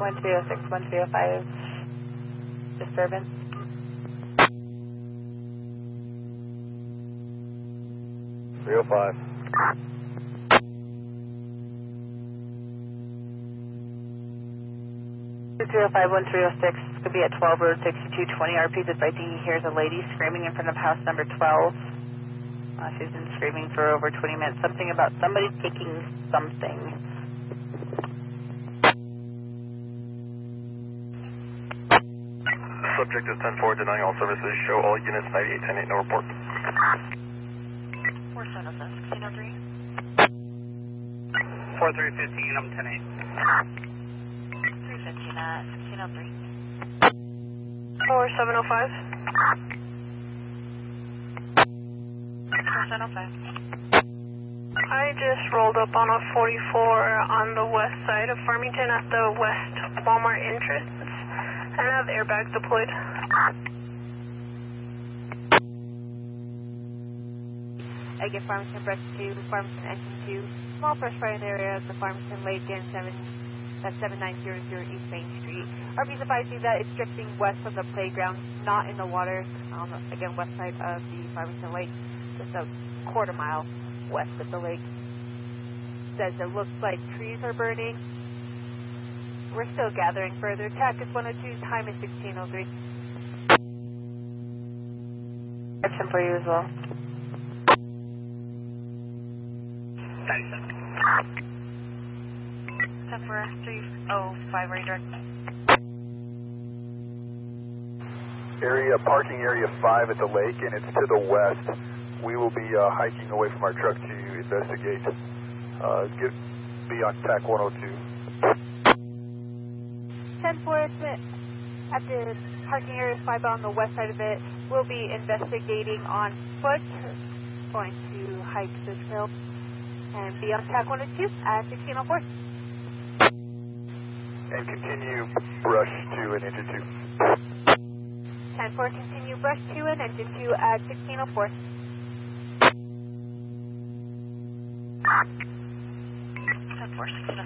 1306, 1305, disturbance. Three 305. 1306 could be at 12 Road 6220. RP's advising he hears a lady screaming in front of house number 12. She's been screaming for over 20 minutes. Something about somebody taking something. Subject is 10-4, denying all services. Show all units 9810, no report. 4706, 1603. 4315, I'm 10-8. 315 at 1603. 4705. 4705. I just rolled up on a 44 on the west side of Farmington at the West Walmart entrance, and I have airbags deployed. I get Farmington Brush 2, Farmington Engine 2, small brush fire in the area of the Farmington Lake and 7900 East Main Street. RP's advising that it's drifting west of the playground, not in the water, on the, again, west side of the Farmington Lake, just a quarter mile west of the lake. Says it looks like trees are burning. We're still gathering further. TAC is 102, time is 1603. Action for you as well. 97. 10-4, 305, radar. Area, parking area 5 at the lake, and it's to the west. We will be hiking away from our truck to investigate. Be on TAC 102. 10-4 at the parking area 5 on the west side of it. We'll be investigating on foot, going to hike this hill, and be on TAC 102 at 1604. And continue brush 2 and engine 2. 10-4, continue brush 2 and engine 2 at 1604. 10-4, 1603.